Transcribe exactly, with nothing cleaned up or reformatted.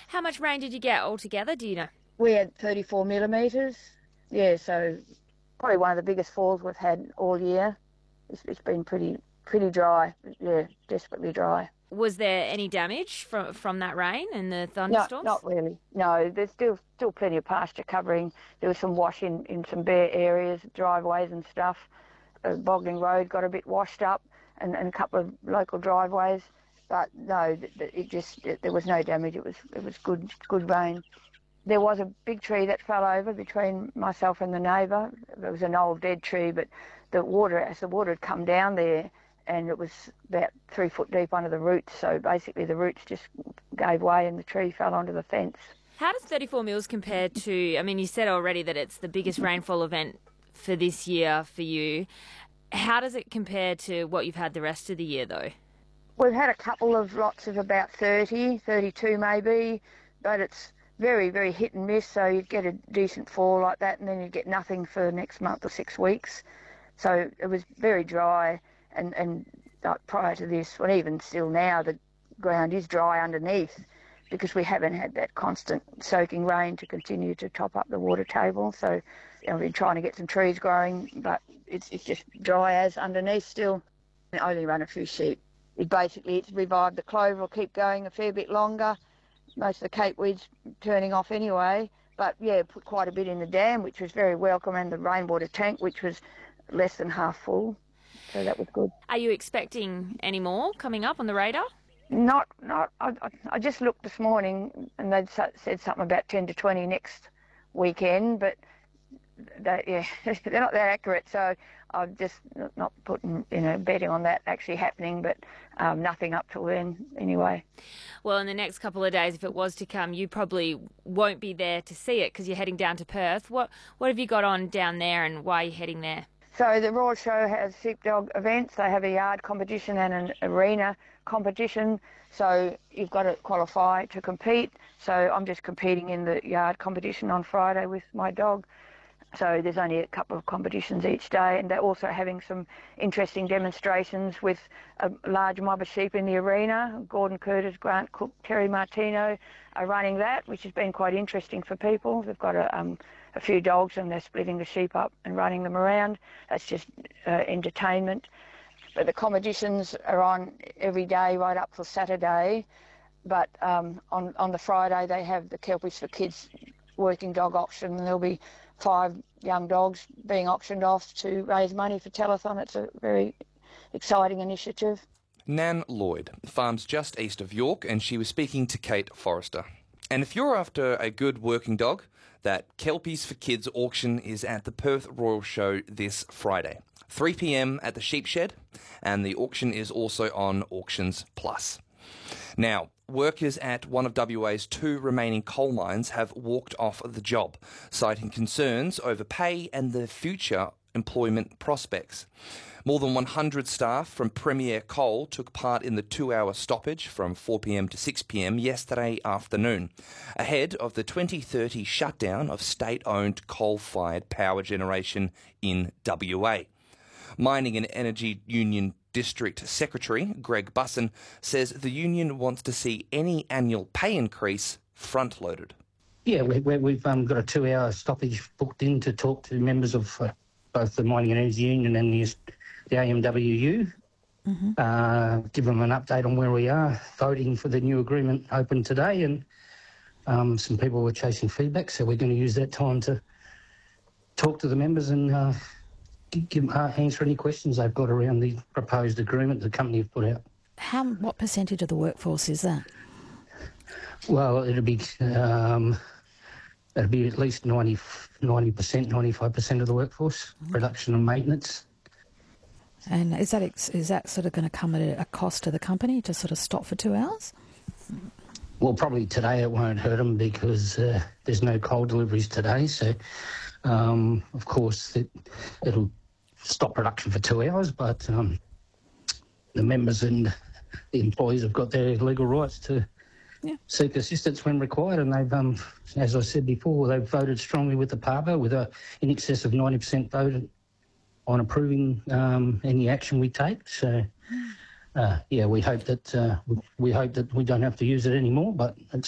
How much rain did you get altogether, do you know? We had thirty-four millimetres, yeah, so probably one of the biggest falls we've had all year. It's, it's been pretty pretty dry, yeah, desperately dry. Was there any damage from from that rain and the No, thunderstorms? not really. No, there's still still plenty of pasture covering. There was some wash in, in some bare areas, driveways and stuff. Uh, Bogling Road got a bit washed up, and, and a couple of local driveways. But no, it just it, there was no damage. It was it was good good rain. There was a big tree that fell over between myself and the neighbour. It was an old dead tree, but the water, as the water had come down there, and it was about three foot deep under the roots, so basically the roots just gave way and the tree fell onto the fence. How does thirty-four mils compare to, I mean, you said already that it's the biggest rainfall event for this year for you. How does it compare to what you've had the rest of the year, though? We've had a couple of lots of about thirty, thirty-two maybe, but it's very, very hit and miss, so you'd get a decent fall like that and then you'd get nothing for next month or six weeks. So it was very dry, and, and like prior to this, well, even still now, the ground is dry underneath because we haven't had that constant soaking rain to continue to top up the water table. So you know, we've been trying to get some trees growing, but it's, it's just dry as underneath still. I only run a few sheep. It basically, it's revived the clover, will keep going a fair bit longer. Most of the Cape weeds turning off anyway, but yeah, put quite a bit in the dam, which was very welcome, and the rainwater tank, which was less than half full, so that was good. Are you expecting any more coming up on the radar? Not, not. I, I just looked this morning, and they'd said something about ten to twenty next weekend, but they, yeah, they're not that accurate. So I'm just not putting, you know, betting on that actually happening, but um, nothing up till then anyway. Well, in the next couple of days, if it was to come, you probably won't be there to see it because you're heading down to Perth. What what have you got on down there, and why are you heading there? So the Royal Show has sheepdog events. They have a yard competition and an arena competition. So you've got to qualify to compete. So I'm just competing in the yard competition on Friday with my dog. So there's only a couple of competitions each day, and they're also having some interesting demonstrations with a large mob of sheep in the arena. Gordon Curtis, Grant Cook, Terry Martino are running that, which has been quite interesting for people. They've got a, um, a few dogs and they're splitting the sheep up and running them around. That's just uh, entertainment. But the competitions are on every day right up till Saturday. But um, on, on the Friday they have the Kelpies for Kids working dog auction, and there'll be five young dogs being auctioned off to raise money for telethon. It's a very exciting initiative. Nan Lloyd farms just east of York, and she was speaking to Kate Forrester. And if you're after a good working dog, that Kelpies for Kids auction is at the Perth Royal Show this Friday, three p m at the Sheep Shed, and the auction is also on Auctions Plus. Now, workers at one of W A's two remaining coal mines have walked off the job, citing concerns over pay and the future employment prospects. More than one hundred staff from Premier Coal took part in the two-hour stoppage from four p m to six p m yesterday afternoon, ahead of the twenty thirty shutdown of state-owned coal-fired power generation in W A. Mining and Energy Union District Secretary Greg Busson says the union wants to see any annual pay increase front-loaded. Yeah, we, we, we've um, got a two-hour stoppage booked in to talk to members of uh, both the Mining and Energy Union and the, the A M W U, mm-hmm. uh, give them an update on where we are. Voting for the new agreement opened today, and um, some people were chasing feedback, so we're going to use that time to talk to the members and uh, give, uh, answer any questions they've got around the proposed agreement the company have put out. How, what percentage of the workforce is that? Well, it'll be um, it'll be at least ninety percent, ninety-five percent of the workforce, mm-hmm. production and maintenance. And is that ex- is that sort of going to come at a cost to the company to sort of stop for two hours? Well, probably today it won't hurt them because uh, there's no coal deliveries today. So, um, of course, it, it'll stop production for two hours, but um, the members and the employees have got their legal rights to yeah. seek assistance when required, and they've, um, as I said before, they've voted strongly with the P A B A with a in excess of ninety percent vote on approving um, any action we take. So, uh, yeah, we hope that uh, we hope that we don't have to use it anymore, but it's